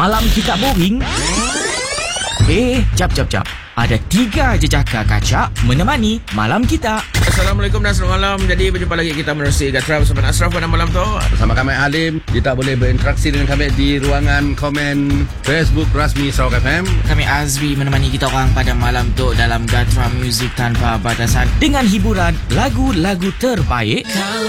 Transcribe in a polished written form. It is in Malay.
Malam kita boring? Jap. Ada 3 jejaka kacak menemani malam kita. Assalamualaikum dan selamat malam. Jadi berjumpa lagi kita menerusi Gatra bersama Ashraf pada malam tu. Bersama kami Alim. Kita boleh berinteraksi dengan kami di ruangan komen Facebook rasmi Sarawak FM. Kami Azwi menemani kita orang pada malam tu dalam Gatra Music Tanpa Batasan dengan hiburan lagu-lagu terbaik.